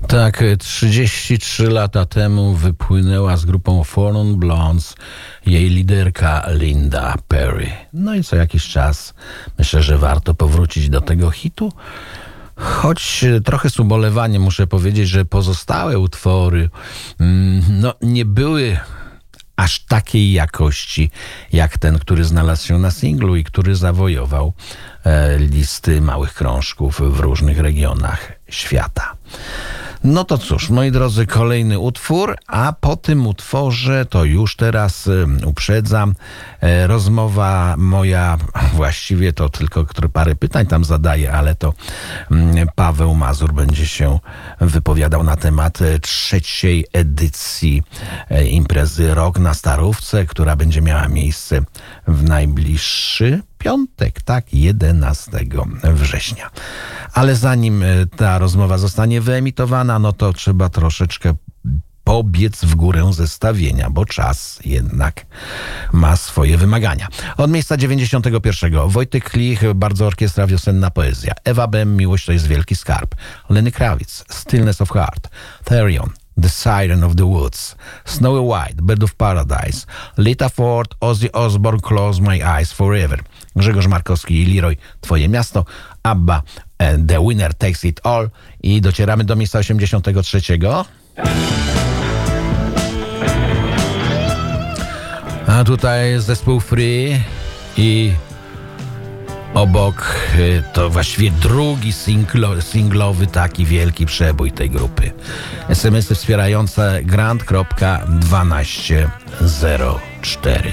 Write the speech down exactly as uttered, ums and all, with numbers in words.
Tak, trzydzieści trzy lata temu wypłynęła z grupą Four Non Blondes jej liderka Linda Perry. No i co jakiś czas myślę, że warto powrócić do tego hitu. Choć trochę z ubolewaniem muszę powiedzieć, że pozostałe utwory no, nie były aż takiej jakości jak ten, który znalazł się na singlu i który zawojował e, listy małych krążków w różnych regionach świata. No to cóż, moi drodzy, kolejny utwór, a po tym utworze to już teraz y, uprzedzam, e, rozmowa moja, właściwie to tylko który parę pytań tam zadaję, ale to y, Paweł Mazur będzie się wypowiadał na temat y, trzeciej edycji y, imprezy Rock na Starówce, która będzie miała miejsce w najbliższy piątek, tak, jedenastego września. Ale zanim ta rozmowa zostanie wyemitowana, no to trzeba troszeczkę pobiec w górę zestawienia, bo czas jednak ma swoje wymagania. Od miejsca dziewięćdziesiątego pierwszego Wojtek Klich, bardzo orkiestra wiosenna poezja. Ewa Bem, Miłość to jest wielki skarb. Lenny Kravitz, Stillness of Heart. Therion, The Siren of the Woods, Snowy White, Bird of Paradise, Lita Ford, Ozzy Osbourne, Close My Eyes Forever, Grzegorz Markowski i Leroy, Twoje miasto, ABBA, The Winner Takes It All i docieramy do miejsca osiemdziesiątego trzeciego. A tutaj jest zespół Free i obok to właściwie drugi singlo, singlowy taki wielki przebój tej grupy. es em esy wspierające grant kropka dwanaście zero cztery.